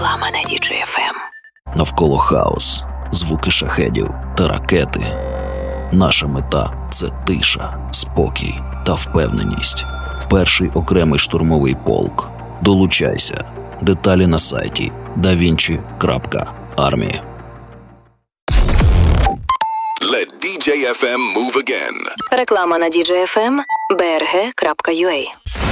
Реклама на Діджей ФМ. Навколо хаос, звуки шахедів та ракети. Наша мета – це тиша, спокій та впевненість. Перший окремий штурмовий полк. Долучайся. Деталі на сайті davinci.army. Let DJ FM move again. Реклама на Діджей ФМ. brg.ua